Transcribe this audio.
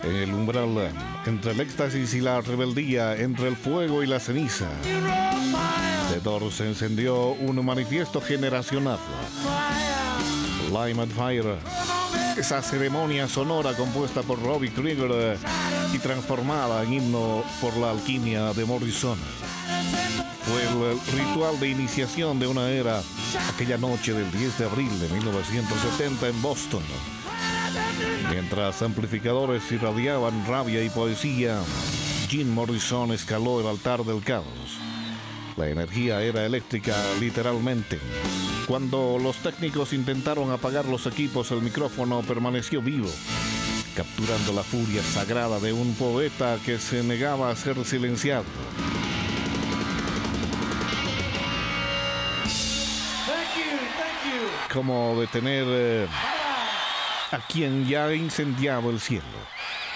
En el umbral, entre el éxtasis y la rebeldía, entre el fuego y la ceniza, The Doors encendió un manifiesto generacional. Light My Fire, esa ceremonia sonora compuesta por Robbie Krieger y transformada en himno por la alquimia de Morrison. Fue el ritual de iniciación de una era aquella noche del 10 de abril de 1970 en Boston. Mientras amplificadores irradiaban rabia y poesía, Jim Morrison escaló el altar del caos. La energía era eléctrica, literalmente. Cuando los técnicos intentaron apagar los equipos, el micrófono permaneció vivo, capturando la furia sagrada de un poeta que se negaba a ser silenciado. Como detener a quien ya ha incendiado el cielo.